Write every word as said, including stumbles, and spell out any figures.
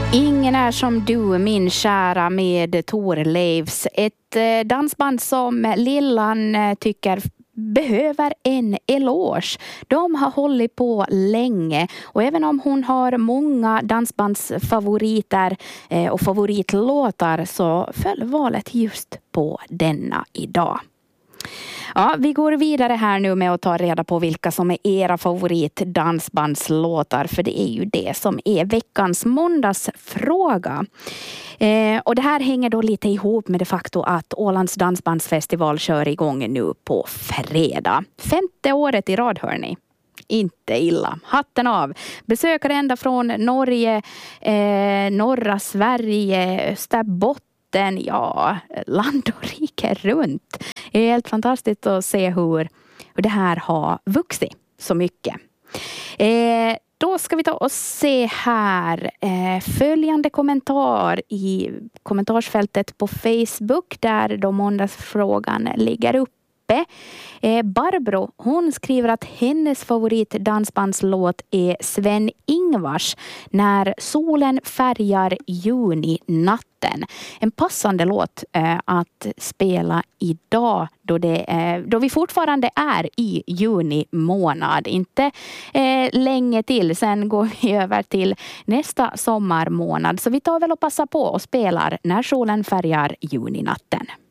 Ingen är som du, min kära, med Thorleifs. Ett eh, dansband som Lillan eh, tycker behöver en eloge. De har hållit på länge och även om hon har många dansbandsfavoriter eh, och favoritlåtar så föll valet just på denna idag. Ja, vi går vidare här nu med att ta reda på vilka som är era favoritdansbandslåtar, för det är ju det som är veckans måndagsfråga. Eh, och det här hänger då lite ihop med det faktum att Ålands dansbandsfestival kör igång nu på fredag. Femte året i rad, hörni. Inte illa. Hatten av. Besökare ända från Norge, eh, norra Sverige, Österbotten, ja, land och rike runt. Det är helt fantastiskt att se hur, hur det här har vuxit så mycket. Eh, då ska vi ta och se här eh, följande kommentar i kommentarsfältet på Facebook där då måndagsfrågan ligger uppe. Eh, Barbro, hon skriver att hennes favoritdansbandslåt är Sven Ingvars När solen färgar juninatten. En passande låt eh, att spela idag då, det, eh, då vi fortfarande är i juni månad. Inte eh, länge till, sen går vi över till nästa sommarmånad. Så vi tar väl och passar på och spelar När solen färgar juninatten.